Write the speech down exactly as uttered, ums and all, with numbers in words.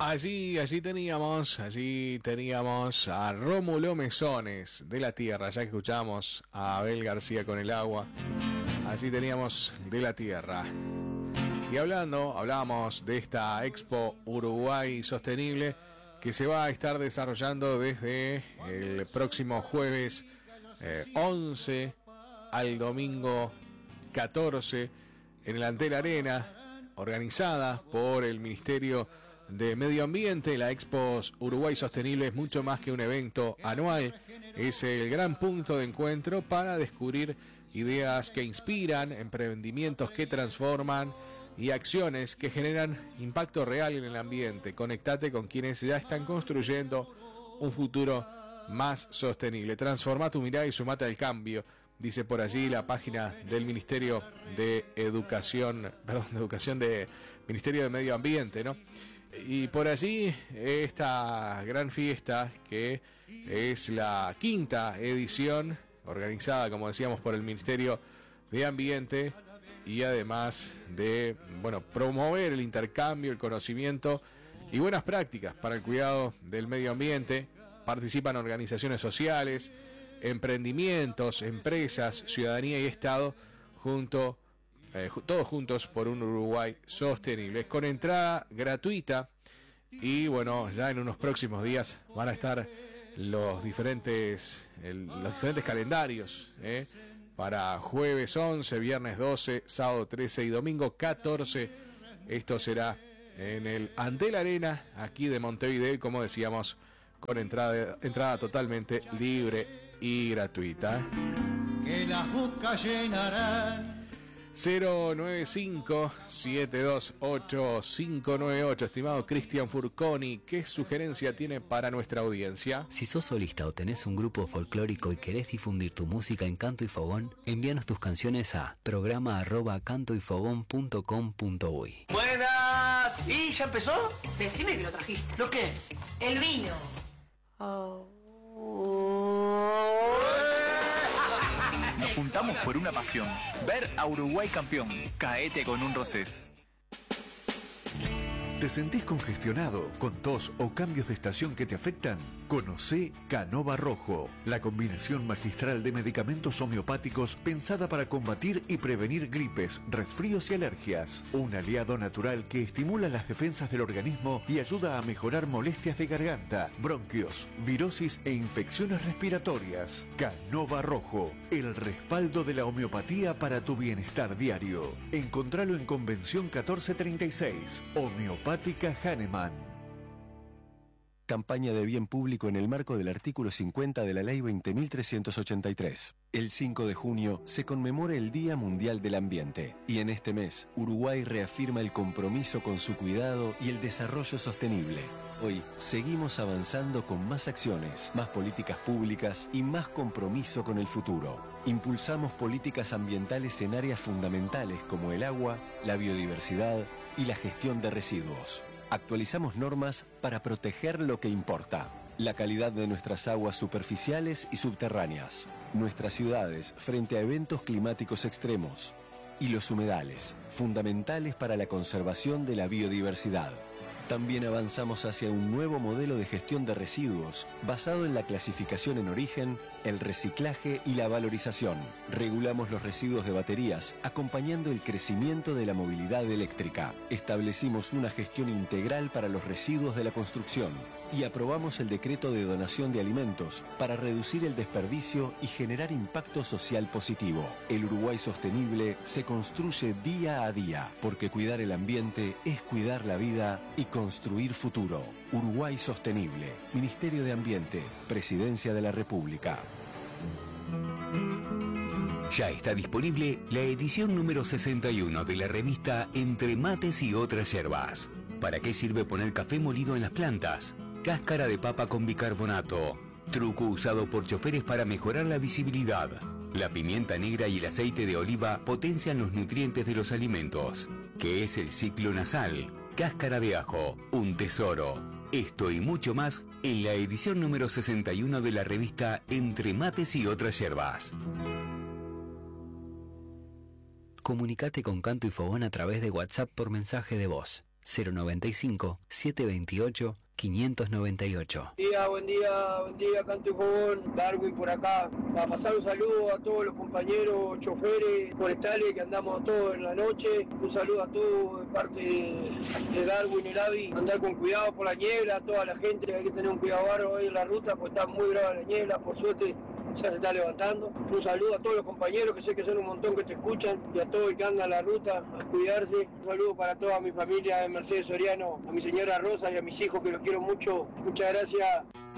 Allí, allí teníamos, allí teníamos a Rómulo Mesones de La Tierra, ya que escuchamos a Abel García con El Agua. Allí teníamos De La Tierra. Y hablando, hablábamos de esta Expo Uruguay Sostenible que se va a estar desarrollando desde el próximo jueves eh, once al domingo catorce en el Antel Arena, organizada por el Ministerio de Medio Ambiente. La Expo Uruguay Sostenible es mucho más que un evento anual, es el gran punto de encuentro para descubrir ideas que inspiran, emprendimientos que transforman y acciones que generan impacto real en el ambiente. Conectate con quienes ya están construyendo un futuro más sostenible. Transforma tu mirada y sumate al cambio, dice por allí la página del Ministerio de Educación, perdón, de Educación de Ministerio de Medio Ambiente, ¿no? Y por allí esta gran fiesta, que es la quinta edición, organizada, como decíamos, por el Ministerio de Ambiente, y además de, bueno, promover el intercambio, el conocimiento y buenas prácticas para el cuidado del medio ambiente. Participan organizaciones sociales, emprendimientos, empresas, ciudadanía y Estado, junto Eh, todos juntos por un Uruguay sostenible. Es con entrada gratuita y bueno, ya en unos próximos días van a estar los diferentes el, los diferentes calendarios eh, para jueves once, viernes doce, sábado trece y domingo catorce. Esto será en el Antel Arena, aquí de Montevideo, y como decíamos, con entrada, entrada totalmente libre y gratuita. Que las buscas llenarán. cero nueve cinco, siete dos ocho, cinco nueve ocho. Estimado Cristian Furconi, ¿qué sugerencia tiene para nuestra audiencia? Si sos solista o tenés un grupo folclórico y querés difundir tu música en Canto y Fogón, envíanos tus canciones a programa arroba cantoyfogón punto com punto uy. ¡Buenas! ¿Y ya empezó? Decime que lo trajiste. ¿Lo qué? El vino. Oh. Nos juntamos por una pasión, ver a Uruguay campeón. Caete con un Rosés. ¿Te sentís congestionado, con tos o cambios de estación que te afectan? Conocé Canova Rojo, la combinación magistral de medicamentos homeopáticos pensada para combatir y prevenir gripes, resfríos y alergias. Un aliado natural que estimula las defensas del organismo y ayuda a mejorar molestias de garganta, bronquios, virosis e infecciones respiratorias. Canova Rojo, el respaldo de la homeopatía para tu bienestar diario. Encontralo en Convención catorce treinta y seis, Homeopática Hahnemann. Campaña de bien público en el marco del artículo cincuenta de la Ley veinte mil trescientos ochenta y tres. El cinco de junio se conmemora el Día Mundial del Ambiente y en este mes Uruguay reafirma el compromiso con su cuidado y el desarrollo sostenible. Hoy seguimos avanzando con más acciones, más políticas públicas y más compromiso con el futuro. Impulsamos políticas ambientales en áreas fundamentales como el agua, la biodiversidad y la gestión de residuos. Actualizamos normas para proteger lo que importa: la calidad de nuestras aguas superficiales y subterráneas, nuestras ciudades frente a eventos climáticos extremos y los humedales, fundamentales para la conservación de la biodiversidad. También avanzamos hacia un nuevo modelo de gestión de residuos basado en la clasificación en origen, el reciclaje y la valorización. Regulamos los residuos de baterías, acompañando el crecimiento de la movilidad eléctrica. Establecimos una gestión integral para los residuos de la construcción y aprobamos el decreto de donación de alimentos para reducir el desperdicio y generar impacto social positivo. El Uruguay sostenible se construye día a día, porque cuidar el ambiente es cuidar la vida y construir futuro. Uruguay Sostenible, Ministerio de Ambiente, Presidencia de la República. Ya está disponible la edición número sesenta y uno de la revista Entre Mates y Otras Yerbas. ¿Para qué sirve poner café molido en las plantas? Cáscara de papa con bicarbonato. Truco usado por choferes para mejorar la visibilidad. La pimienta negra y el aceite de oliva potencian los nutrientes de los alimentos. ¿Qué es el ciclo nasal? Cáscara de ajo, un tesoro. Esto y mucho más en la edición número sesenta y uno de la revista Entre Mates y Otras Yerbas. Comunicate con Canto y Fogón a través de WhatsApp por mensaje de voz. cero noventa y cinco, setecientos veintiocho, quinientos noventa y ocho. Buen día, buen día, buen día, Canto y Fogón, Darwin por acá. Para pasar un saludo a todos los compañeros choferes forestales que andamos todos en la noche. Un saludo a todos de parte de Darwin y Lavi. Andar con cuidado por la niebla, a toda la gente, hay que tener un cuidado bárbaro hoy en la ruta, pues está muy brava la niebla, por suerte ya se está levantando. Un saludo a todos los compañeros, que sé que son un montón que te escuchan, y a todo el que anda en la ruta, a cuidarse. Un saludo para toda mi familia de Mercedes Soriano, a mi señora Rosa y a mis hijos, que los quiero mucho. Muchas gracias.